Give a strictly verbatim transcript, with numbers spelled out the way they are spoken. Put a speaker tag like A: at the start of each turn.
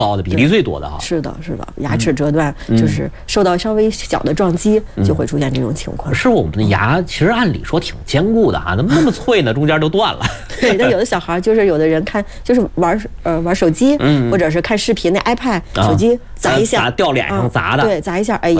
A: 高的比例最多的哈。
B: 是的，是的，牙齿折断、嗯、就是受到稍微小的撞击、嗯、就会出现这种情况。
A: 是我们的牙其实按理说挺坚固的哈，怎么那么脆呢？中间都断了。
B: 对，但有的小孩就是有的人看就是玩呃玩手机，嗯，或者是看视频那 iPad 手机砸一下，
A: 砸掉脸上砸的，
B: 啊、对，砸一下，哎。